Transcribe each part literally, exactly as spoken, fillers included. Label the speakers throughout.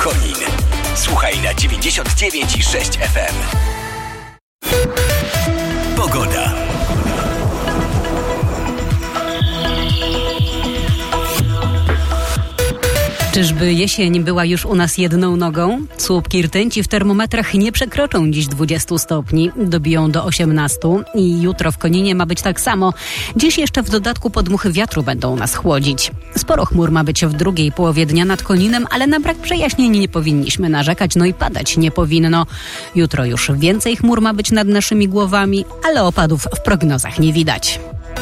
Speaker 1: Konin. Słuchaj na dziewięćdziesiąt dziewięć i sześć F M. Pogoda.
Speaker 2: Czyżby jesień była już u nas jedną nogą? Słupki rtęci w termometrach nie przekroczą dziś dwudziestu stopni, dobiją do osiemnastu i jutro w Koninie ma być tak samo. Dziś jeszcze w dodatku podmuchy wiatru będą nas chłodzić. Sporo chmur ma być w drugiej połowie dnia nad Koninem, ale na brak przejaśnień nie powinniśmy narzekać, no i padać nie powinno. Jutro już więcej chmur ma być nad naszymi głowami, ale opadów w prognozach nie widać.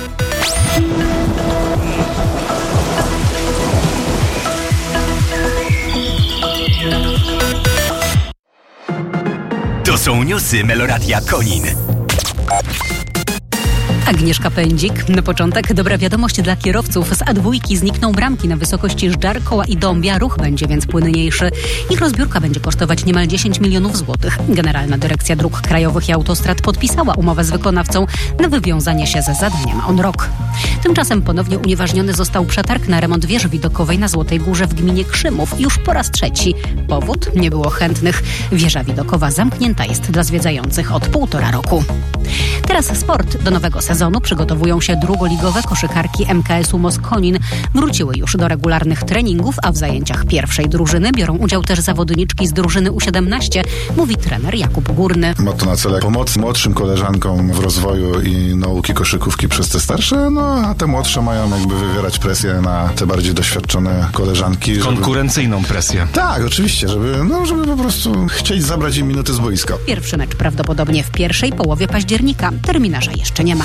Speaker 1: To są newsy Meloradia Konin.
Speaker 2: Agnieszka Pędzik. Na początek dobra wiadomość dla kierowców. Z A dwa znikną bramki na wysokości Żdżar, Koła i Dąbia. Ruch będzie więc płynniejszy. Ich rozbiórka będzie kosztować niemal dziesięć milionów złotych. Generalna Dyrekcja Dróg Krajowych i Autostrad podpisała umowę z wykonawcą na wywiązanie się ze zadaniem on rok. Tymczasem ponownie unieważniony został przetarg na remont wieży widokowej na Złotej Górze w gminie Krzymów. Już po raz trzeci. Powód? Nie było chętnych. Wieża widokowa zamknięta jest dla zwiedzających od półtora roku. Teraz sport. Do nowego sezonu przygotowują się drugoligowe koszykarki M K S u Moskonin. Wróciły już do regularnych treningów, a w zajęciach pierwszej drużyny biorą udział też zawodniczki z drużyny U siedemnaście, mówi trener Jakub Górny.
Speaker 3: Ma to na celu pomoc młodszym koleżankom w rozwoju i nauki koszykówki przez te starsze, no a te młodsze mają jakby wywierać presję na te bardziej doświadczone koleżanki.
Speaker 4: Konkurencyjną
Speaker 3: żeby...
Speaker 4: presję.
Speaker 3: Tak, oczywiście, żeby, no, żeby po prostu chcieć zabrać im minuty z boiska.
Speaker 2: Pierwszy mecz prawdopodobnie w pierwszej połowie października. Terminarza jeszcze nie ma.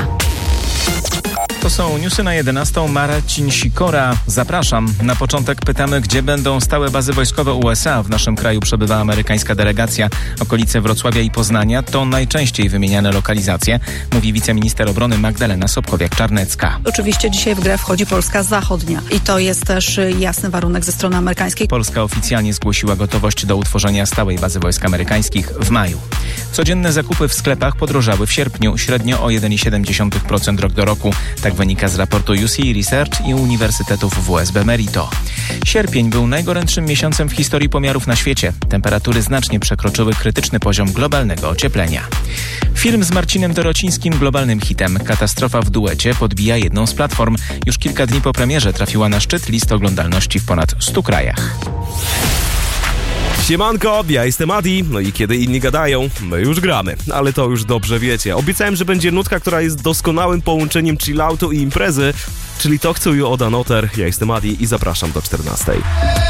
Speaker 4: To są newsy na jedenastą. Marcin Sikora. Zapraszam. Na początek pytamy, gdzie będą stałe bazy wojskowe U S A. W naszym kraju przebywa amerykańska delegacja. Okolice Wrocławia i Poznania to najczęściej wymieniane lokalizacje, mówi wiceminister obrony Magdalena Sobkowiak-Czarnecka.
Speaker 5: Oczywiście dzisiaj w grę wchodzi Polska Zachodnia i to jest też jasny warunek ze strony amerykańskiej.
Speaker 4: Polska oficjalnie zgłosiła gotowość do utworzenia stałej bazy wojsk amerykańskich w maju. Codzienne zakupy w sklepach podrożały w sierpniu, średnio o jeden przecinek siedem procent rok do roku. Tak wynika z raportu U C Research i Uniwersytetów W S B Merito. Sierpień był najgorętszym miesiącem w historii pomiarów na świecie. Temperatury znacznie przekroczyły krytyczny poziom globalnego ocieplenia. Film z Marcinem Dorocińskim globalnym hitem. Katastrofa w duecie podbija jedną z platform. Już kilka dni po premierze trafiła na szczyt list oglądalności w ponad stu krajach.
Speaker 6: Siemanko, ja jestem Adi, no i kiedy inni gadają, my już gramy, ale to już dobrze wiecie. Obiecałem, że będzie nutka, która jest doskonałym połączeniem chilloutu i imprezy, czyli Talk to You od Anoter. Ja jestem Adi i zapraszam do czternastej.